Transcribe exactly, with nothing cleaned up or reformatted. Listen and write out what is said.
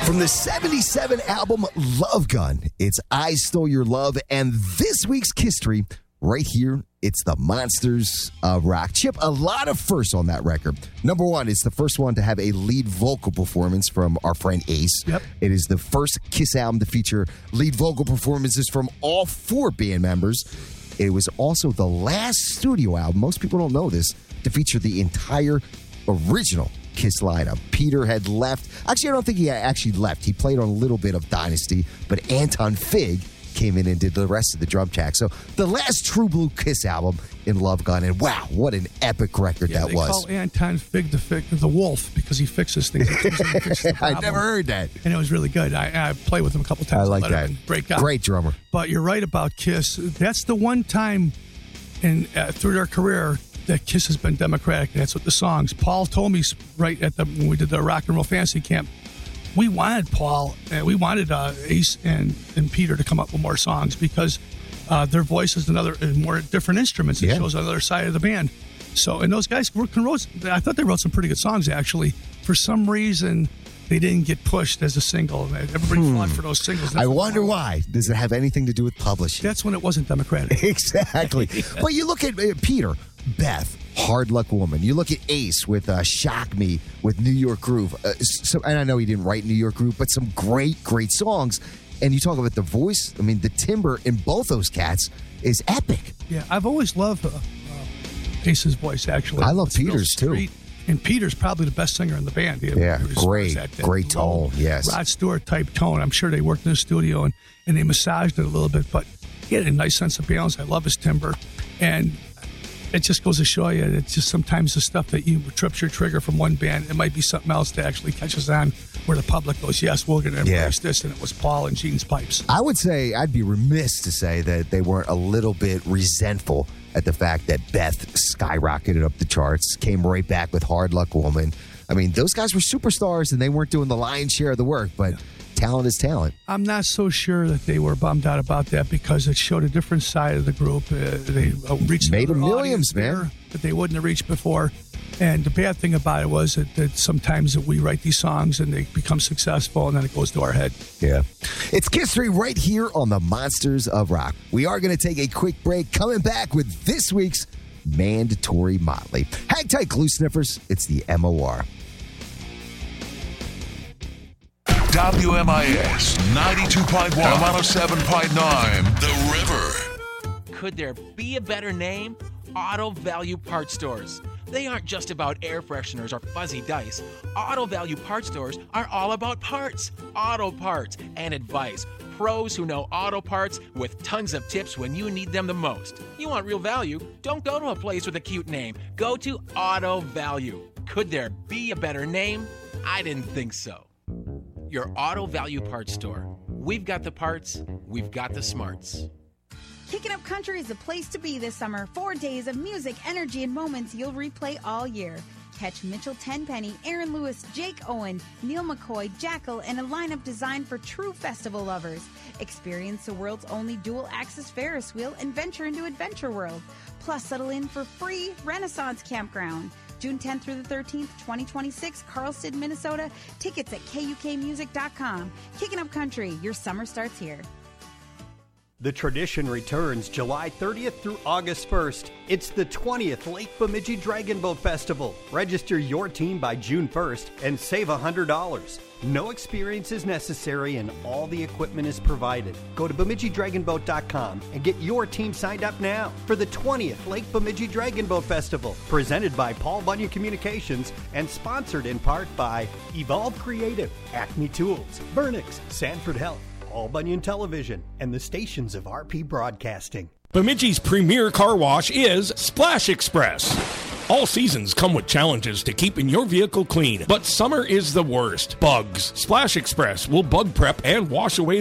From the seventy-seven album Love Gun, it's I Stole Your Love, and this week's History right here, it's the Monsters of Rock. Chip, a lot of firsts on that record. Number one, it's the first one to have a lead vocal performance from our friend Ace. Yep. It is the first Kiss album to feature lead vocal performances from all four band members. It was also the last studio album, most people don't know this, to feature the entire original Kiss lineup. Peter had left. Actually, I don't think he actually left. He played on a little bit of Dynasty, but Anton Fig came in and did the rest of the drum track. So the last true blue Kiss album in Love Gun, and wow, what an epic record yeah, that they was. Call Anton Fig the, Fig the wolf because he fixes things. He fixes the I never heard that. And it was really good. I, I played with him a couple times. I like that. Great guy. Great drummer. But you're right about Kiss. That's the one time in uh, through their career that Kiss has been democratic. That's what the songs. Paul told me right at the when we did the Rock and Roll Fantasy Camp, we wanted Paul, uh, we wanted uh, Ace and, and Peter to come up with more songs because uh, their voices and other and more different instruments. It yeah. shows on the other side of the band. So, and those guys wrote, I thought they wrote some pretty good songs actually. For some reason, they didn't get pushed as a single. Everybody hmm. fought for those singles. That's I wonder why. Does it have anything to do with publishing? That's when it wasn't democratic. Exactly. But you look at uh, Peter, Beth, Hard Luck Woman. You look at Ace with uh, Shock Me, with New York Groove. Uh, so, and I know he didn't write New York Groove, but some great, great songs. And you talk about the voice. I mean, the timbre in both those cats is epic. Yeah, I've always loved uh, uh, Ace's voice, actually. I love it's Peter's, too. And Peter's probably the best singer in the band. He yeah, great, that, that great low, tone, yes. Rod Stewart-type tone. I'm sure they worked in the studio and, and they massaged it a little bit, but he had a nice sense of balance. I love his timbre. And it just goes to show you that it's just sometimes the stuff that you trips your trigger from one band, it might be something else that actually catches on where the public goes, yes, we're going to embrace yeah. this, and it was Paul and Gene's pipes. I would say, I'd be remiss to say that they weren't a little bit resentful at the fact that Beth skyrocketed up the charts, came right back with Hard Luck Woman. I mean, those guys were superstars, and they weren't doing the lion's share of the work, but yeah. talent is talent. I'm not so sure that they were bummed out about that because it showed a different side of the group. Uh, they uh, reached made them millions, man, that they wouldn't have reached before. And the bad thing about it was that, that sometimes we write these songs and they become successful, and then it goes to our head. Yeah, it's History right here on the Monsters of Rock. We are going to take a quick break. Coming back with this week's mandatory motley. Hang tight, glue sniffers. It's the M O R. W M I S ninety-two point one, one oh seven point nine, The River. Could there be a better name? Auto Value Parts Stores. They aren't just about air fresheners or fuzzy dice. Auto Value Parts Stores are all about parts, auto parts, and advice. Pros who know auto parts with tons of tips when you need them the most. You want real value? Don't go to a place with a cute name. Go to Auto Value. Could there be a better name? I didn't think so. Your Auto Value Parts Store. We've got the parts, we've got the smarts. Kicking Up Country is the place to be this summer. Four days of music, energy, and moments you'll replay all year. Catch Mitchell Tenpenny, Aaron Lewis, Jake Owen, Neil McCoy, Jackal, and a lineup designed for true festival lovers. Experience the world's only dual-axis Ferris wheel and venture into Adventure World. Plus, settle in for free Renaissance Campground. June tenth through the thirteenth, twenty twenty-six, Carlston, Minnesota. Tickets at K U K music dot com. Kicking Up Country, your summer starts here. The tradition returns July thirtieth through August first. It's the twentieth Lake Bemidji Dragon Boat Festival. Register your team by June first and save one hundred dollars. No experience is necessary and all the equipment is provided. Go to Bemidji Dragon Boat dot com and get your team signed up now for the twentieth Lake Bemidji Dragon Boat Festival. Presented by Paul Bunyan Communications and sponsored in part by Evolve Creative, Acme Tools, Burnix, Sanford Health, Paul Bunyan Television, and the stations of R P Broadcasting. Bemidji's premier car wash is Splash Express. All seasons come with challenges to keeping your vehicle clean, but summer is the worst. Bugs. Splash Express will bug prep and wash away